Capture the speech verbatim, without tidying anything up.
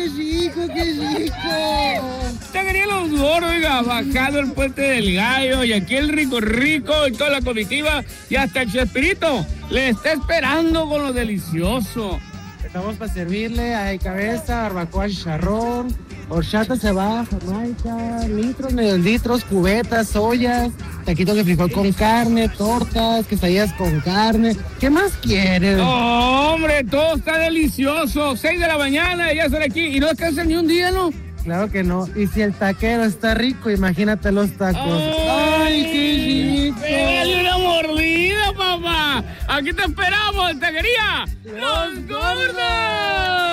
qué rico, qué rico! Taquería Los Gordos, oiga, bajado el Puente del Gallo, y aquí el rico rico y toda la comitiva, y hasta el Chespirito le está esperando con lo delicioso. Estamos para servirle, hay cabeza, barbacoa, chicharrón, horchata, cebada, jamaica, litros, medios litros, cubetas, ollas, taquitos de frijol con carne, tortas, quesadillas con carne. ¿Qué más quieres? No, hombre, todo está delicioso. Seis de la mañana, ya están aquí, y no descansan ni un día, ¿no? Claro que no. Y si el taquero está rico, imagínate los tacos. ¡Ay, qué rico! ¡Pégale una mordida, papá! Aquí te esperamos en Taquería Los Gordos.